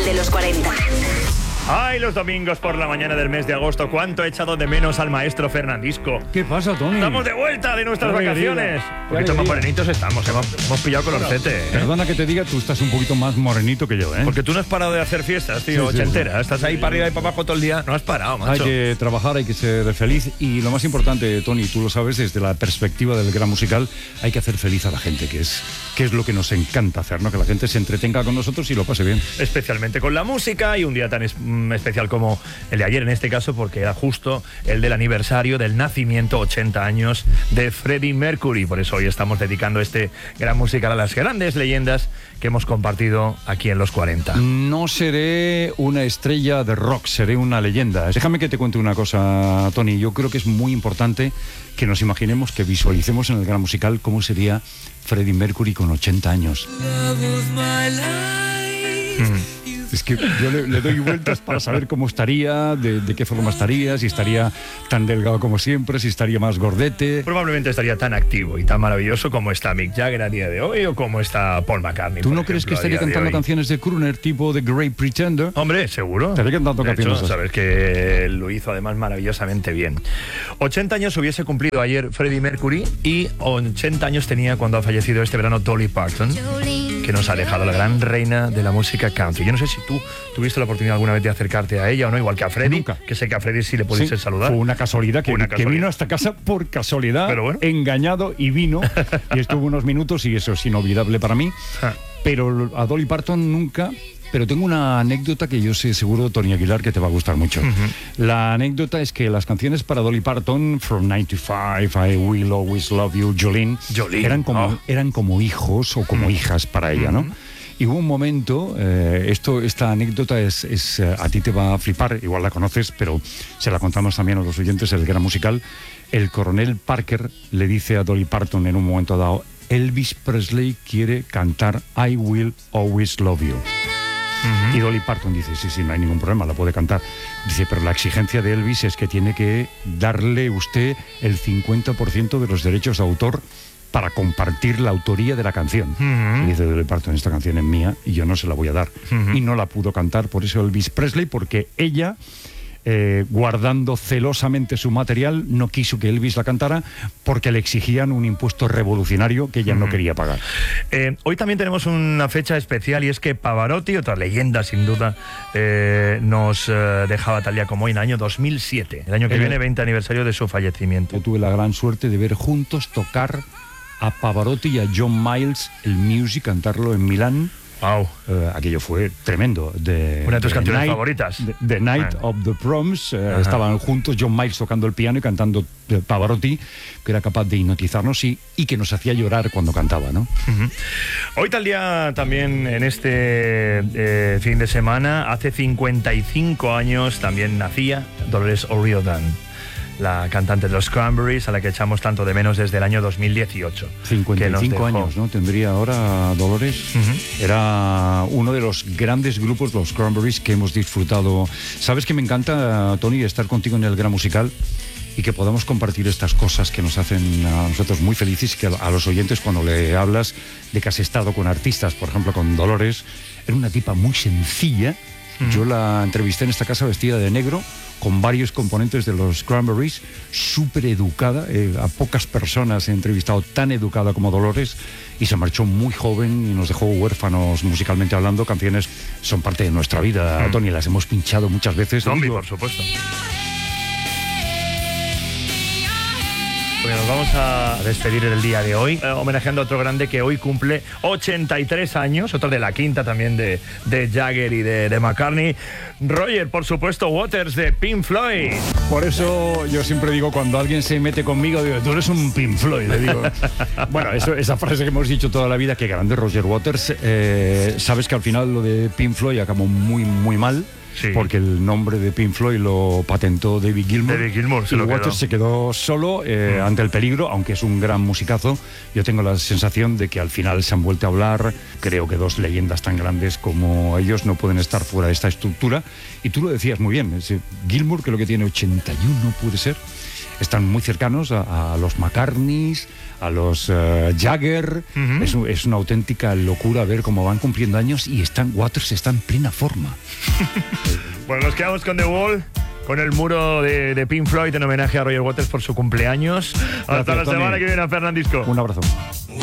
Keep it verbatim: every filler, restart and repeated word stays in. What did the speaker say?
de los cuarenta. Ay, los domingos por la mañana del mes de agosto, cuánto he echado de menos al maestro Fernandisco. ¿Qué pasa, Tony? Estamos de vuelta de nuestras Qué vacaciones. alegría. Un poquito más morenitos estamos, hemos, hemos pillado colorcete. ¿eh? Perdona que te diga, tú estás un poquito más morenito que yo, ¿eh? Porque tú no has parado de hacer fiestas, tío, Sí, sí, ochentera. sí. Estás ahí para arriba y para abajo todo el día. No has parado, Hay macho. que trabajar, hay que ser feliz y lo más importante, Tony, tú lo sabes, desde la perspectiva del gran musical, hay que hacer feliz a la gente, que es, que es lo que nos encanta hacer, ¿no? Que la gente se entretenga con nosotros y lo pase bien. Especialmente con la música y un día tan es, mm, especial como el de ayer en este caso, porque era justo el del aniversario del nacimiento, ochenta años, de Freddie Mercury. Por eso hoy estamos dedicando este gran musical a las grandes leyendas que hemos compartido aquí en los cuarenta. No seré una estrella de rock, seré una leyenda. Déjame que te cuente una cosa, Tony. Yo creo que es muy importante que nos imaginemos, que visualicemos en el gran musical cómo sería Freddie Mercury con ochenta años. Mm. Es que yo le, le doy vueltas para saber cómo estaría, de, de qué forma estaría, si estaría tan delgado como siempre, si estaría más gordete. Probablemente estaría tan activo y tan maravilloso como está Mick Jagger a día de hoy o como está Paul McCartney. ¿Tú por no ejemplo, crees que a estaría día de cantando hoy? canciones de crooner tipo The Great Pretender? Hombre, seguro. Estaría cantando De canciones hecho, así. sabes que lo hizo además maravillosamente bien. ochenta años hubiese cumplido ayer Freddie Mercury y ochenta años tenía cuando ha fallecido este verano Dolly Parton, que nos ha dejado la gran reina de la música country. Yo no sé si tú tuviste la oportunidad alguna vez de acercarte a ella o no, igual que a Freddie. Nunca. Que sé que a Freddie sí le pudiste Sí, saludar. Fue una casualidad que, Una que casualidad. vino a esta casa por casualidad, Pero bueno. engañado, y vino y estuvo unos minutos y eso es inolvidable para mí. Ah. Pero a Dolly Parton nunca. Pero tengo una anécdota que yo sé seguro, Tony Aguilar, que te va a gustar mucho. Uh-huh. La anécdota es que las canciones para Dolly Parton, From ninety-five, I Will Always Love You, Jolene, Jolene. eran como, Oh. eran como hijos o como uh-huh. hijas para ella, ¿no? Uh-huh. Y hubo un momento, eh, esto, esta anécdota es, es eh, a ti te va a flipar, igual la conoces, pero se la contamos también a los oyentes, el gran musical. El coronel Parker le dice a Dolly Parton en un momento dado, Elvis Presley quiere cantar I Will Always Love You. Uh-huh. Y Dolly Parton dice, sí, sí, no hay ningún problema, la puede cantar. Dice, pero la exigencia de Elvis es que tiene que darle usted el cincuenta por ciento de los derechos de autor para compartir la autoría de la canción. Uh-huh. Y dice Dolly Parton, esta canción es mía y yo no se la voy a dar. Uh-huh. Y no la pudo cantar por eso Elvis Presley, porque ella, eh, guardando celosamente su material, no quiso que Elvis la cantara porque le exigían un impuesto revolucionario que ella uh-huh. no quería pagar. Eh, hoy también tenemos una fecha especial y es que Pavarotti, otra leyenda sin duda, eh, nos eh, dejaba tal día como hoy en el año dos mil siete, el año que eh, viene, veinte aniversario de su fallecimiento. Yo tuve la gran suerte de ver juntos tocar a Pavarotti y a John Miles el Music, cantarlo en Milán. Wow. Uh, aquello fue tremendo. De, Una de tus de canciones night, favoritas. The, the Night ah. of the Proms. Uh, estaban juntos John Miles tocando el piano y cantando uh, Pavarotti, que era capaz de hipnotizarnos y, y que nos hacía llorar cuando cantaba, ¿no? Uh-huh. Hoy tal día también en este eh, fin de semana, hace cincuenta y cinco años también nacía Dolores O'Riordan, la cantante de los Cranberries, a la que echamos tanto de menos desde el año dos mil dieciocho. cincuenta y cinco años, ¿no? Tendría ahora Dolores. Uh-huh. Era uno de los grandes grupos, los Cranberries, que hemos disfrutado. ¿Sabes que me encanta, Tony, estar contigo en el Gran Musical? Y que podamos compartir estas cosas que nos hacen a nosotros muy felices, que a los oyentes cuando le hablas de que has estado con artistas, por ejemplo con Dolores, era una tipa muy sencilla. Uh-huh. Yo la entrevisté en esta casa vestida de negro, con varios componentes de los Cranberries, súper educada, eh, a pocas personas he entrevistado tan educada como Dolores, y se marchó muy joven y nos dejó huérfanos musicalmente hablando. Canciones son parte de nuestra vida, uh-huh. Tony, las hemos pinchado muchas veces. Zombie, por supuesto. Porque nos vamos a despedir el día de hoy, eh, homenajeando a otro grande que hoy cumple ochenta y tres años, otro de la quinta también de, de Jagger y de, de McCartney. Roger, por supuesto, Waters de Pink Floyd. Por eso yo siempre digo, cuando alguien se mete conmigo, digo, tú eres un Pink Floyd. Le digo. Bueno, eso, esa frase que hemos dicho toda la vida, que grande Roger Waters. Eh, sabes que al final lo de Pink Floyd acabó muy, muy mal. Sí. Porque el nombre de Pink Floyd lo patentó David Gilmour. David Gilmour se y lo Waters quedó. se quedó solo eh, Mm. ante el peligro, aunque es un gran musicazo. Yo tengo la sensación de que al final se han vuelto a hablar. Creo que dos leyendas tan grandes como ellos no pueden estar fuera de esta estructura. Y tú lo decías muy bien, ese Gilmour, que lo que tiene ochenta y uno puede ser, están muy cercanos a, a los McCartneys, a los uh, Jagger. Uh-huh. es, un- es una auténtica locura ver cómo van cumpliendo años y están, Waters está en plena forma. Bueno, nos quedamos con The Wall, con el muro de, de Pink Floyd en homenaje a Roger Waters por su cumpleaños. Hasta Gracias, la Tony. semana que viene, Fernandisco. Un abrazo.